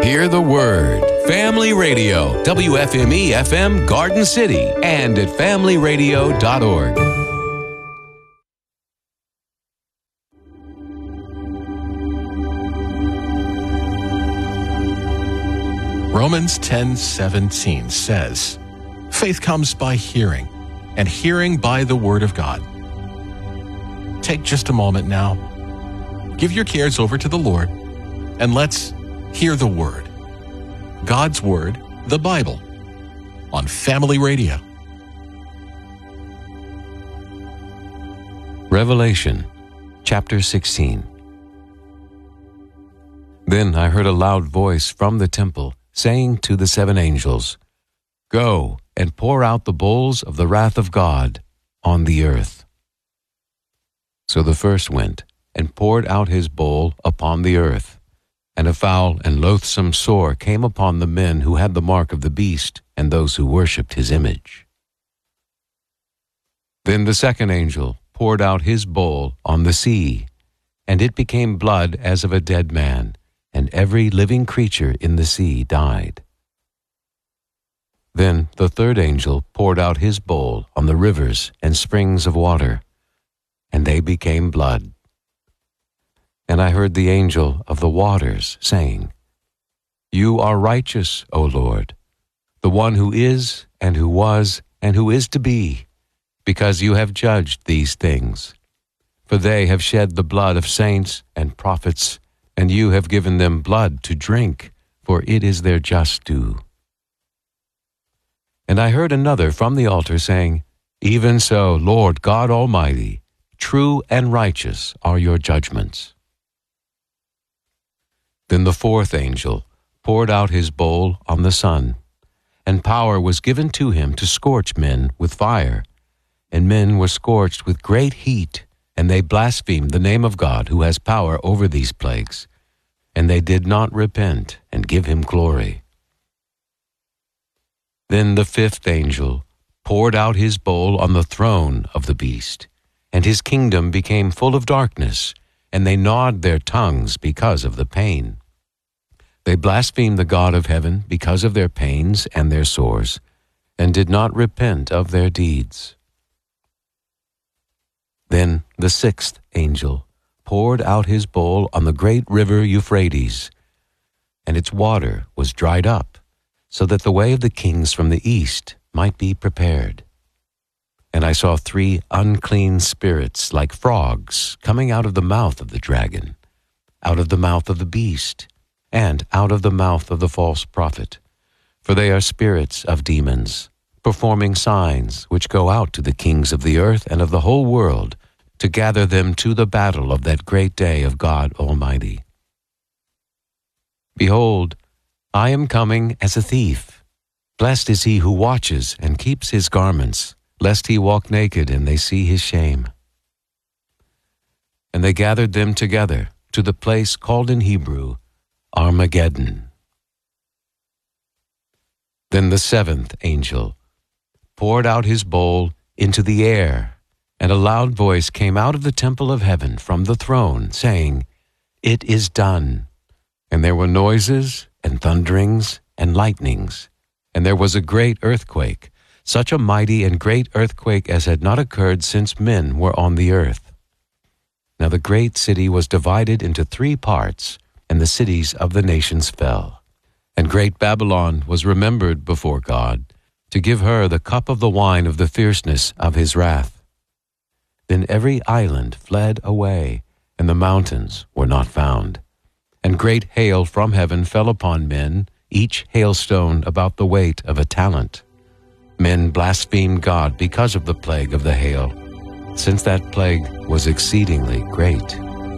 Hear the Word. Family Radio, WFME FM Garden City, and at familyradio.org. Romans 10:17 says, "Faith comes by hearing, and hearing by the Word of God." Take just a moment now. Give your cares over to the Lord, and let's hear the Word. God's Word, the Bible, on Family Radio. Revelation, chapter 16. Then I heard a loud voice from the temple, saying to the seven angels, "Go and pour out the bowls of the wrath of God on the earth." So the first went and poured out his bowl upon the earth. And a foul and loathsome sore came upon the men who had the mark of the beast and those who worshipped his image. Then the second angel poured out his bowl on the sea, and it became blood as of a dead man, and every living creature in the sea died. Then the third angel poured out his bowl on the rivers and springs of water, and they became blood. And I heard the angel of the waters saying, "You are righteous, O Lord, the one who is, and who was, and who is to be, because you have judged these things. For they have shed the blood of saints and prophets, and you have given them blood to drink, for it is their just due." And I heard another from the altar saying, "Even so, Lord God Almighty, true and righteous are your judgments." Then the fourth angel poured out his bowl on the sun, and power was given to him to scorch men with fire. And men were scorched with great heat, and they blasphemed the name of God who has power over these plagues. And they did not repent and give him glory. Then the fifth angel poured out his bowl on the throne of the beast, and his kingdom became full of darkness, and they gnawed their tongues because of the pain. They blasphemed the God of heaven because of their pains and their sores, and did not repent of their deeds. Then the sixth angel poured out his bowl on the great river Euphrates, and its water was dried up, so that the way of the kings from the east might be prepared. And I saw 3 unclean spirits like frogs coming out of the mouth of the dragon, out of the mouth of the beast, and out of the mouth of the false prophet. For they are spirits of demons, performing signs which go out to the kings of the earth and of the whole world, to gather them to the battle of that great day of God Almighty. Behold, I am coming as a thief. Blessed is he who watches and keeps his garments, lest he walk naked and they see his shame. And they gathered them together to the place called in Hebrew Armageddon. Then the seventh angel poured out his bowl into the air, and a loud voice came out of the temple of heaven from the throne, saying, "It is done." And there were noises and thunderings and lightnings, and there was a great earthquake, such a mighty and great earthquake as had not occurred since men were on the earth. Now the great city was divided into 3 parts, and the cities of the nations fell. And great Babylon was remembered before God, to give her the cup of the wine of the fierceness of his wrath. Then every island fled away, and the mountains were not found. And great hail from heaven fell upon men, each hailstone about the weight of a talent. Men blasphemed God because of the plague of the hail, since that plague was exceedingly great.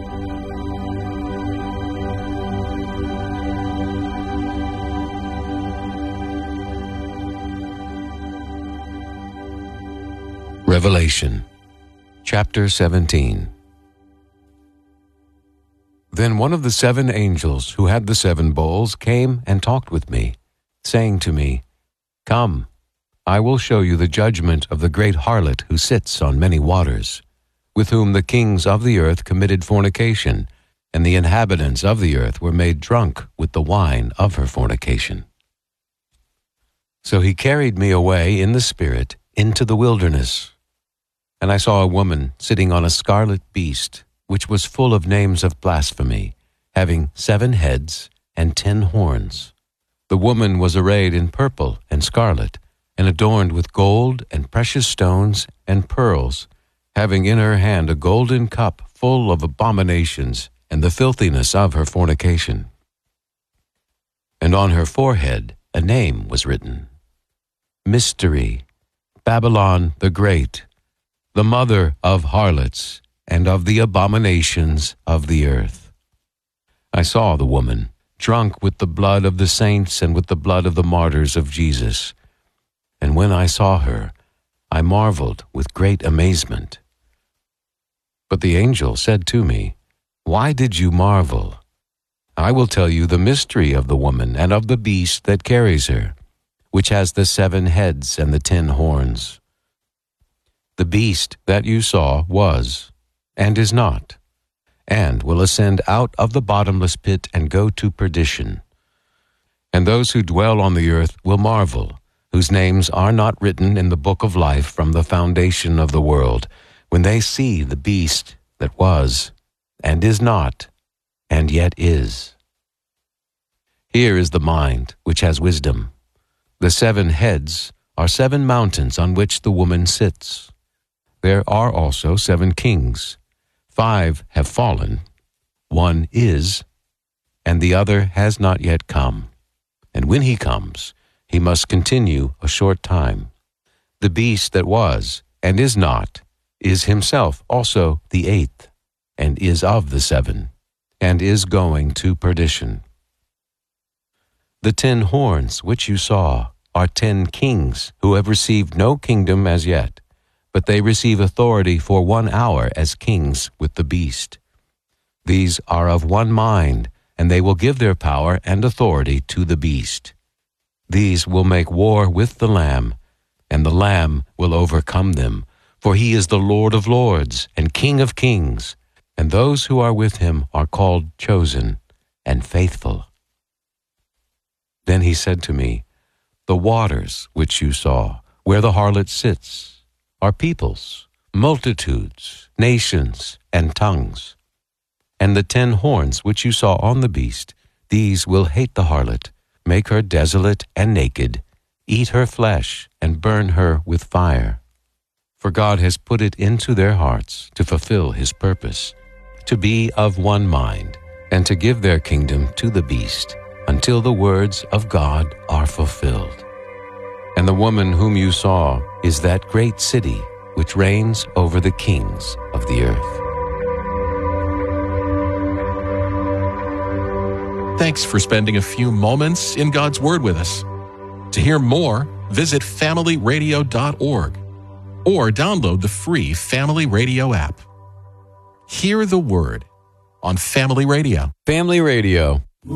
Revelation, chapter 17. Then one of the 7 angels who had the 7 bowls came and talked with me, saying to me, "Come, I will show you the judgment of the great harlot who sits on many waters, with whom the kings of the earth committed fornication, and the inhabitants of the earth were made drunk with the wine of her fornication. So he carried me away in the Spirit into the wilderness, and I saw a woman sitting on a scarlet beast, which was full of names of blasphemy, having 7 heads and 10 horns. The woman was arrayed in purple and scarlet, and adorned with gold and precious stones and pearls, having in her hand a golden cup full of abominations and the filthiness of her fornication. And on her forehead a name was written, Mystery, Babylon the Great, the mother of harlots and of the abominations of the earth. I saw the woman, drunk with the blood of the saints and with the blood of the martyrs of Jesus. And when I saw her, I marveled with great amazement. But the angel said to me, Why did you marvel? I will tell you the mystery of the woman and of the beast that carries her, which has the 7 heads and the 10 horns. The beast that you saw was, and is not, and will ascend out of the bottomless pit and go to perdition. And those who dwell on the earth will marvel, whose names are not written in the book of life from the foundation of the world, when they see the beast that was, and is not, and yet is. Here is the mind which has wisdom. The 7 heads are 7 mountains on which the woman sits. There are also 7 kings. 5 have fallen, 1 is, and the other has not yet come. And when he comes, he must continue a short time. The beast that was, and is not, is himself also the 8th, and is of the 7, and is going to perdition. The 10 horns which you saw are 10 kings who have received no kingdom as yet, but they receive authority for 1 hour as kings with the beast. These are of one mind, and they will give their power and authority to the beast. These will make war with the Lamb, and the Lamb will overcome them, for he is the Lord of lords and King of kings, and those who are with him are called chosen and faithful. Then he said to me, The waters which you saw, where the harlot sits, are peoples, multitudes, nations, and tongues. And the 10 horns which you saw on the beast, these will hate the harlot, make her desolate and naked, eat her flesh, and burn her with fire. For God has put it into their hearts to fulfill his purpose, to be of one mind, and to give their kingdom to the beast, until the words of God are fulfilled. And the woman whom you saw is that great city which reigns over the kings of the earth. Thanks for spending a few moments in God's Word with us. To hear more, visit familyradio.org or download the free Family Radio app. Hear the Word on Family Radio. Family Radio.